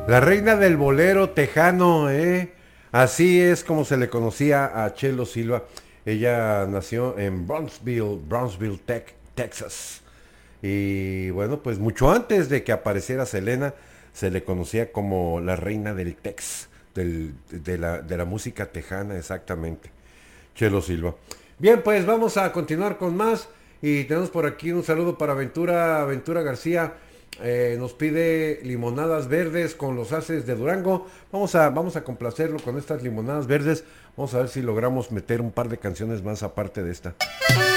La reina del bolero tejano, ¿eh? Así es como se le conocía a Chelo Silva. Ella nació en Brownsville, Texas. Y bueno, pues mucho antes de que apareciera Selena, se le conocía como la reina del Tex, de la música tejana, exactamente. Chelo Silva. Bien, pues vamos a continuar con más. Y tenemos por aquí un saludo para Ventura García. Nos pide limonadas verdes con los haces de Durango. Vamos a complacerlo con estas limonadas verdes. Vamos a ver si logramos meter un par de canciones más aparte de esta.